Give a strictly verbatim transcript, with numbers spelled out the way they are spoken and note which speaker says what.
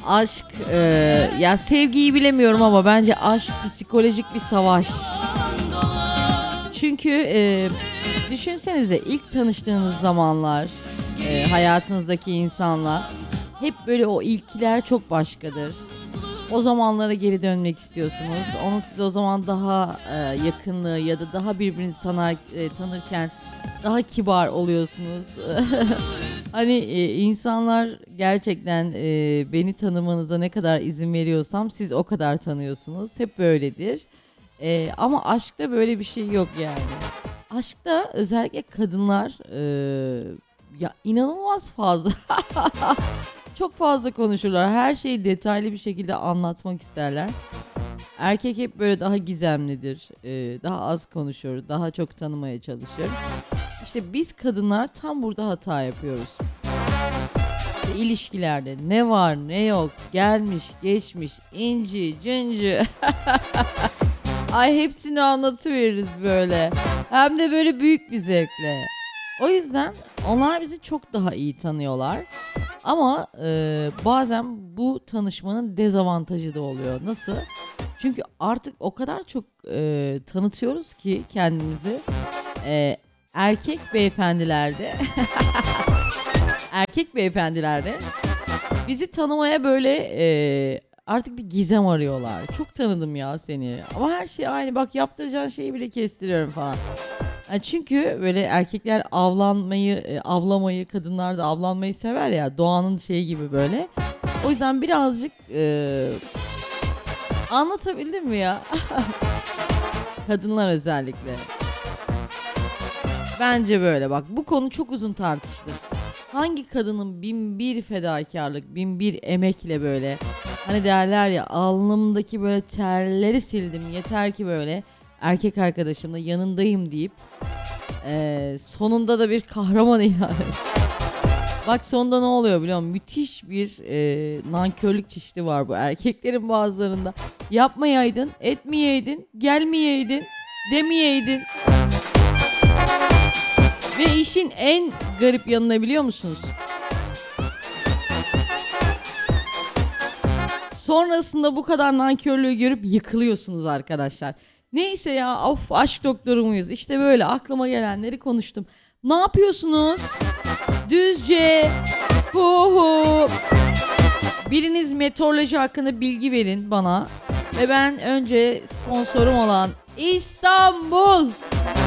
Speaker 1: Aşk, e, ya sevgiyi bilemiyorum ama bence aşk psikolojik bir savaş. Çünkü e, düşünsenize ilk tanıştığınız zamanlar, e, hayatınızdaki insanlar hep böyle o ilkler çok başkadır. O zamanlara geri dönmek istiyorsunuz. Onun size o zaman daha e, yakınlığı ya da daha birbirinizi tanar, e, tanırken daha kibar oluyorsunuz. Hani e, insanlar gerçekten e, beni tanımanıza ne kadar izin veriyorsam siz o kadar tanıyorsunuz. Hep böyledir. E, ama aşkta böyle bir şey yok yani. Aşkta özellikle kadınlar e, ya inanılmaz fazla çok fazla konuşurlar. Her şeyi detaylı bir şekilde anlatmak isterler. Erkek hep böyle daha gizemlidir. E, daha az konuşur, daha çok tanımaya çalışır. İşte biz kadınlar tam burada hata yapıyoruz. İşte ilişkilerde ne var ne yok, gelmiş geçmiş, inci cıncı. Ay hepsini anlatıveririz böyle. Hem de böyle büyük bir zevkle. O yüzden onlar bizi çok daha iyi tanıyorlar. Ama e, bazen bu tanışmanın dezavantajı da oluyor. Nasıl? Çünkü artık o kadar çok e, tanıtıyoruz ki kendimizi. E, erkek beyefendilerde erkek beyefendilerde bizi tanımaya böyle e, artık bir gizem arıyorlar. Çok tanıdım ya seni ama her şey aynı, bak yaptıracağın şeyi bile kestiriyorum falan. Yani çünkü böyle erkekler avlanmayı, e, avlamayı, kadınlar da avlanmayı sever ya, doğanın şeyi gibi böyle. O yüzden birazcık e, anlatabildim mi ya? Kadınlar özellikle. Bence böyle, bak bu konu çok uzun tartışılır. Hangi kadının bin bir fedakarlık, bin bir emekle böyle, hani derler ya, alnımdaki böyle terleri sildim yeter ki böyle erkek arkadaşımla yanındayım deyip e, sonunda da bir kahraman ilan. Bak sonunda ne oluyor biliyor musun? Müthiş bir e, nankörlük çeşidi var bu erkeklerin bazılarında. Yapmayaydın, etmeyeydin, gelmeyeydin, demeyeydin. Ve işin en garip yanını biliyor musunuz? Sonrasında bu kadar nankörlüğü görüp yıkılıyorsunuz arkadaşlar. Neyse ya, of aşk doktoru muyuz? İşte böyle aklıma gelenleri konuştum. Ne yapıyorsunuz? Düzce. Hu hu. Biriniz meteoroloji hakkında bilgi verin bana. Ve ben önce sponsorum olan İstanbul